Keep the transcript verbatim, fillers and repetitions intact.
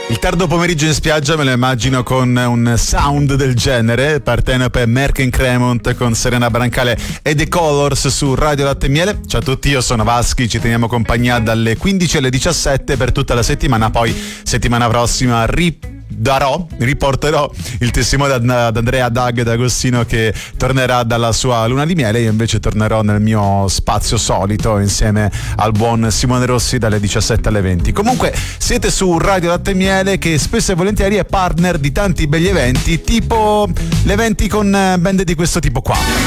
Il tardo pomeriggio in spiaggia me lo immagino con un sound del genere. Partenope Merck Cremont con Serena Brancale e The Colors su Radio Latte e Miele. Ciao a tutti, io sono Vaschi, ci teniamo compagnia dalle quindici alle diciassette per tutta la settimana. Poi settimana prossima ri darò, riporterò il testimone ad Andrea Dag D'Agostino, che tornerà dalla sua luna di miele. Io invece tornerò nel mio spazio solito insieme al buon Simone Rossi dalle diciassette alle venti. Comunque siete su Radio Latte e Miele, che spesso e volentieri è partner di tanti begli eventi, tipo le eventi con band di questo tipo qua.